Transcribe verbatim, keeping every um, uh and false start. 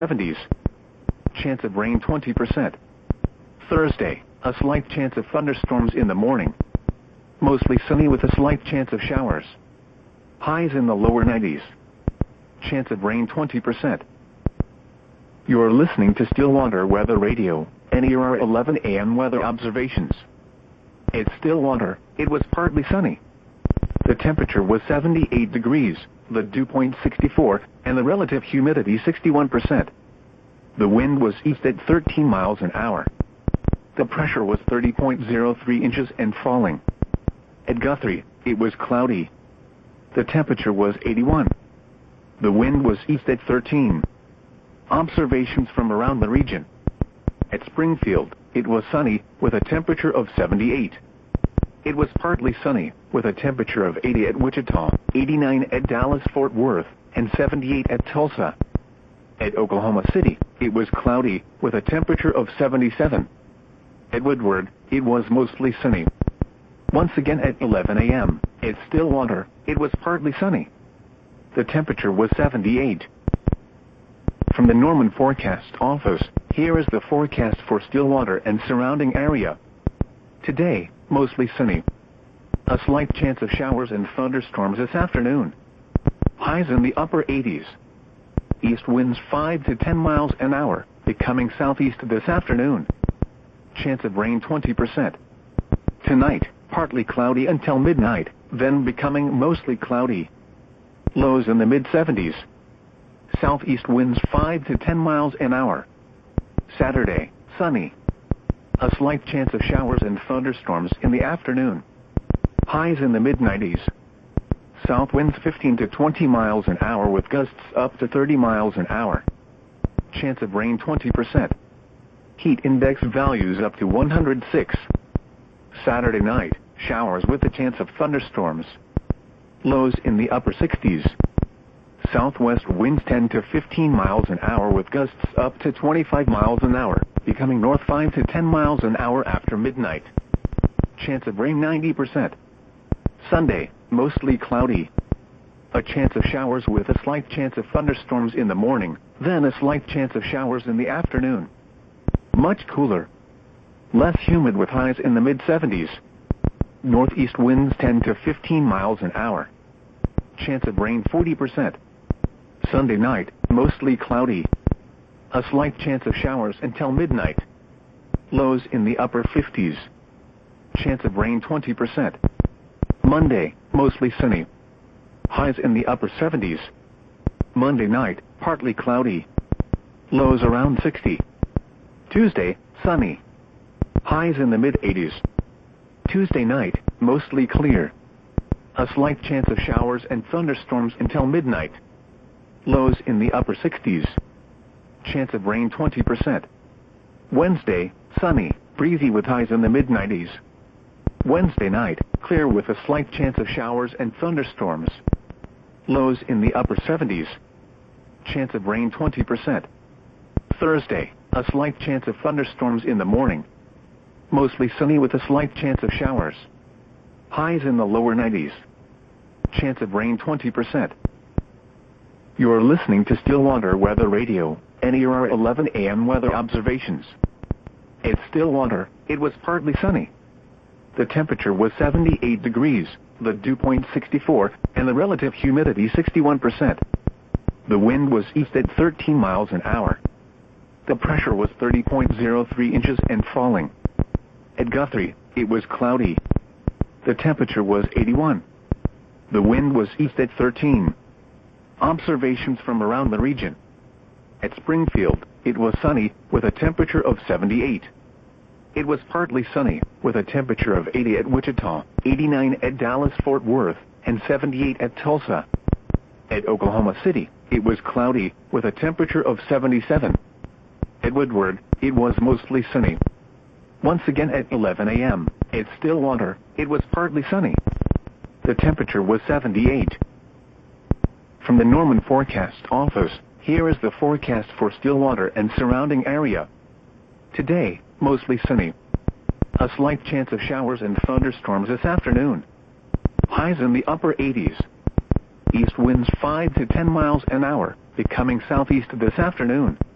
seventies. Chance of rain twenty percent. Thursday, a slight chance of thunderstorms in the morning. Mostly sunny with a slight chance of showers. Highs in the lower nineties. Chance of rain twenty percent. You're listening to Stillwater Weather Radio, N E R eleven A M weather observations. At Stillwater, it was partly sunny. The temperature was seventy-eight degrees, the dew point sixty-four, and the relative humidity sixty-one percent. The wind was east at thirteen miles an hour. The pressure was thirty point zero three inches and falling. At Guthrie, it was cloudy. The temperature was eighty-one. The wind was east at thirteen. Observations from around the region. At Springfield, it was sunny, with a temperature of seventy-eight. It was partly sunny, with a temperature of eighty at Wichita, eighty-nine at Dallas-Fort Worth, and seventy-eight at Tulsa. At Oklahoma City, it was cloudy, with a temperature of seventy-seven. At Woodward, it was mostly sunny. Once again at eleven A M, at Stillwater, it was partly sunny. The temperature was seventy-eight. From the Norman Forecast Office, here is the forecast for Stillwater and surrounding area. Today, mostly sunny. A slight chance of showers and thunderstorms this afternoon. Highs in the upper eighties. East winds five to ten miles an hour, becoming southeast this afternoon. Chance of rain twenty percent. Tonight, partly cloudy until midnight, then becoming mostly cloudy. Lows in the mid seventies. Southeast winds five to ten miles an hour. Saturday, sunny. A slight chance of showers and thunderstorms in the afternoon. Highs in the mid nineties. South winds fifteen to twenty miles an hour with gusts up to thirty miles an hour. Chance of rain twenty percent. Heat index values up to one hundred six. Saturday night, showers with a chance of thunderstorms. Lows in the upper sixties. Southwest winds ten to fifteen miles an hour with gusts up to twenty-five miles an hour, becoming north five to ten miles an hour after midnight. Chance of rain ninety percent. Sunday, mostly cloudy. A chance of showers with a slight chance of thunderstorms in the morning, then a slight chance of showers in the afternoon. Much cooler. Less humid with highs in the mid seventies. Northeast winds ten to fifteen miles an hour. Chance of rain forty percent. Sunday night, mostly cloudy. A slight chance of showers until midnight. Lows in the upper fifties. Chance of rain twenty percent. Monday, mostly sunny. Highs in the upper seventies. Monday night, partly cloudy. Lows around sixty. Tuesday, sunny. Highs in the mid eighties. Tuesday night, mostly clear. A slight chance of showers and thunderstorms until midnight. Lows in the upper sixties. Chance of rain twenty percent. Wednesday, sunny, breezy with highs in the mid nineties. Wednesday night, clear with a slight chance of showers and thunderstorms. Lows in the upper seventies. Chance of rain twenty percent. Thursday, a slight chance of thunderstorms in the morning. Mostly sunny with a slight chance of showers. Highs in the lower nineties. Chance of rain twenty percent. You're listening to Stillwater Weather Radio, N E R eleven A M weather observations. At Stillwater, it was partly sunny. The temperature was seventy-eight degrees, the dew point sixty-four, and the relative humidity sixty-one percent. The wind was east at thirteen miles an hour. The pressure was thirty point zero three inches and falling. At Guthrie, it was cloudy. The temperature was eighty-one. The wind was east at thirteen. Observations from around the region. At Springfield, it was sunny, with a temperature of seventy-eight. It was partly sunny, with a temperature of eighty at Wichita, eighty-nine at Dallas-Fort Worth, and seventy-eight at Tulsa. At Oklahoma City, it was cloudy, with a temperature of seventy-seven. At Woodward, it was mostly sunny. Once again at eleven A M, at Stillwater, it was partly sunny. The temperature was seventy-eight. From the Norman Forecast Office, here is the forecast for Stillwater and surrounding area. Today, mostly sunny. A slight chance of showers and thunderstorms this afternoon. Highs in the upper eighties. East winds five to ten miles an hour, becoming southeast this afternoon.